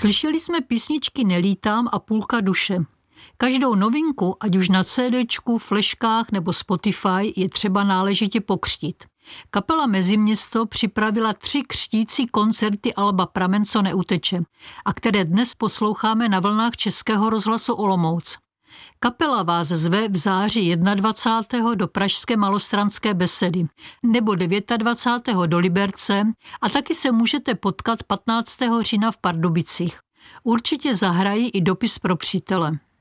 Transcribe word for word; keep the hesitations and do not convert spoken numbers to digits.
Slyšeli jsme písničky Nelítám a Půlka duše. Každou novinku, ať už na CDčku, fleškách nebo Spotify, je třeba náležitě pokřtít. Kapela Meziměsto připravila tři křtící koncerty alba Pramen, co neuteče, a které dnes posloucháme na vlnách Českého rozhlasu Olomouc. Kapela vás zve v září dvacátého prvního do pražské Malostranské besedy nebo dvacátého devátého do Liberce a taky se můžete potkat patnáctého října v Pardubicích. Určitě zahrají i Dopis pro přítele.